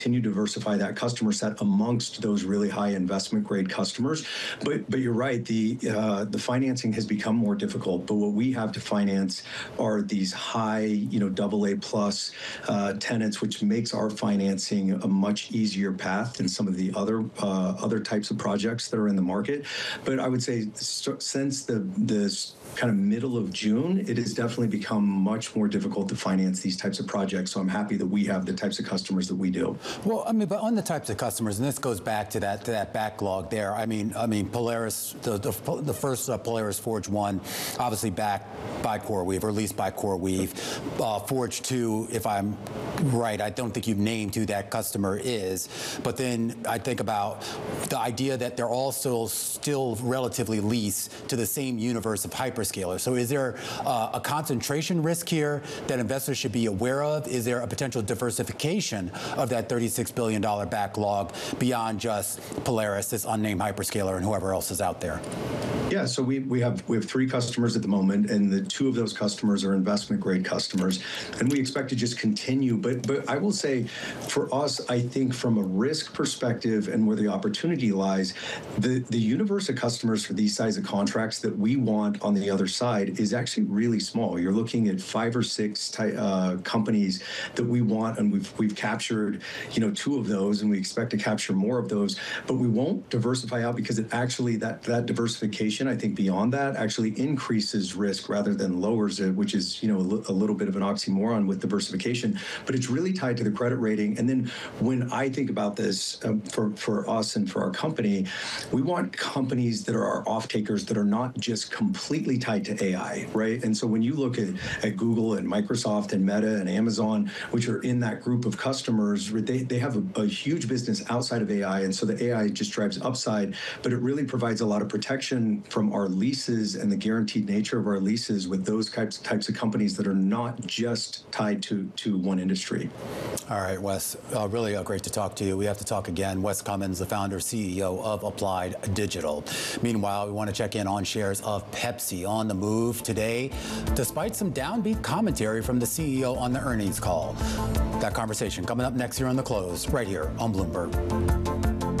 continue to diversify that customer set amongst those really high investment grade customers. But you're right, the financing has become more difficult. But what we have to finance are these high, AA plus tenants, which makes our financing a much easier path than some of the other types of projects that are in the market. But I would say since this kind of middle of June, it has definitely become much more difficult to finance these types of projects. So I'm happy that we have the types of customers that we do. Well, I mean, but on the types of customers, and this goes back to that backlog there. I mean, Polaris, the first Polaris Forge 1, obviously backed by CoreWeave, or leased by CoreWeave. Forge 2, if I'm right, I don't think you've named who that customer is. But then I think about the idea that they're also still relatively leased to the same universe of hyperscalers. So is there a concentration risk here that investors should be aware of? Is there a potential diversification of that $36 billion backlog beyond just Polaris, this unnamed hyperscaler, and whoever else is out there? Yeah, so we have 3 customers at the moment, and the 2 of those customers are investment grade customers, and we expect to just continue. But I will say, for us, I think from a risk perspective and where the opportunity lies, the universe of customers for these size of contracts that we want on the other side is actually really small. You're looking at 5 or 6 companies that we want, and we've captured 2 of those, and we expect to capture more of those. But we won't diversify out because it actually that diversification, I think, beyond that actually increases risk rather than lowers it, which is a little bit of an oxymoron with diversification. But it's really tied to the credit rating. And then when I think about this for us and for our company, we want companies that are our off-takers that are not just completely tied to AI, right? And so when you look at Google and Microsoft and Meta and Amazon, which are in that group of customers, they have a huge business outside of AI, and so the AI just drives upside, but it really provides a lot of protection from our leases and the guaranteed nature of our leases with those types of companies that are not just tied to one industry. All right, Wes, really great to talk to you. We have to talk again. Wes Cummins, the founder, CEO of Applied Digital. Meanwhile, we want to check in on shares of Pepsi on the move today, despite some downbeat commentary from the CEO on the earnings call. That conversation coming up next here on The Close, right here on Bloomberg.